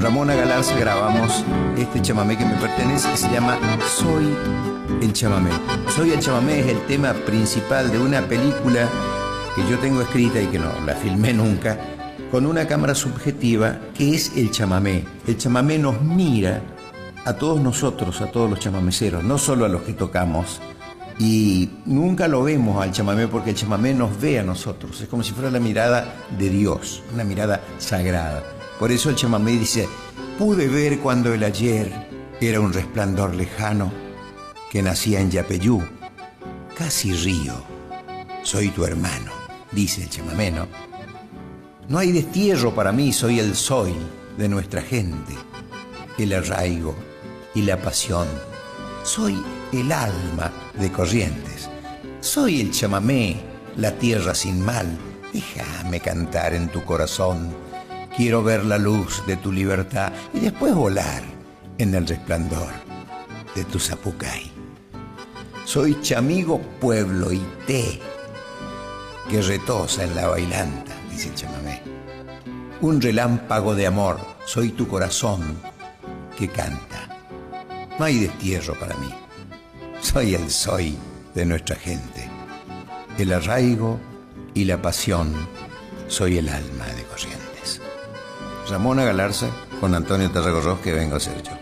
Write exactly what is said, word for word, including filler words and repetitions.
Ramona Galarza grabamos este chamamé que me pertenece, que se llama Soy el chamamé. Soy el chamamé es el tema principal de una película que yo tengo escrita y que no la filmé nunca, con una cámara subjetiva que es el chamamé. El chamamé nos mira a todos nosotros, a todos los chamameceros, no solo a los que tocamos. Y nunca lo vemos al chamamé porque el chamamé nos ve a nosotros. Es como si fuera la mirada de Dios, una mirada sagrada. Por eso el chamamé dice: pude ver cuando el ayer era un resplandor lejano que nacía en Yapeyú, casi río. Soy tu hermano, dice el chamamé, ¿no? No hay destierro para mí, soy el soy de nuestra gente, el arraigo y la pasión. Soy el alma de Corrientes. Soy el chamamé, la tierra sin mal. Déjame cantar en tu corazón. Quiero ver la luz de tu libertad y después volar en el resplandor de tu zapucay. Soy chamigo pueblo y té que retosa en la bailanta, dice el chamamé. Un relámpago de amor, soy tu corazón que canta. No hay destierro para mí. Soy el soy de nuestra gente. El arraigo y la pasión, soy el alma de Corrientes. Ramona Galarza con Antonio Tarragorros, que vengo a ser yo.